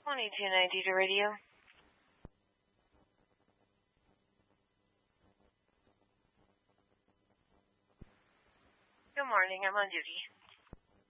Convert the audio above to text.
2290 to radio. Good morning. I'm on duty.